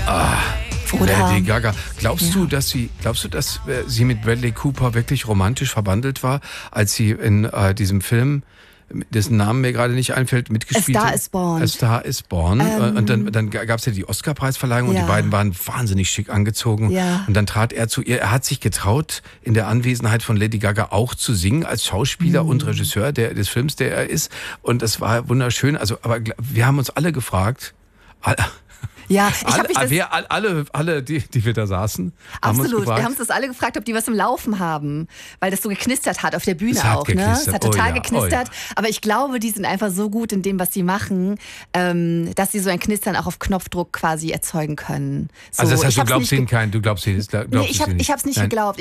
Lady Gaga. Glaubst du, dass sie mit Bradley Cooper wirklich romantisch verbandelt war, als sie in diesem Film, dessen Namen mir gerade nicht einfällt, mitgespielt hat? A Star is Born. A Star is Born. Und dann gab es ja die Oscar-Preisverleihung und die beiden waren wahnsinnig schick angezogen. Ja. Und dann trat er zu ihr. Er hat sich getraut, in der Anwesenheit von Lady Gaga auch zu singen, als Schauspieler und Regisseur des Films, der er ist. Und das war wunderschön. Also, aber wir haben uns alle gefragt, ja, alle, die wir da saßen, haben uns gefragt. Wir haben uns alle gefragt, ob die was im Laufen haben, weil das so geknistert hat auf der Bühne auch. Ne? Es hat total geknistert. Aber ich glaube, die sind einfach so gut in dem, was sie machen, dass sie so ein Knistern auch auf Knopfdruck quasi erzeugen können. So, also das heißt, du glaubst ihnen nicht geglaubt. Ich habe es nicht geglaubt.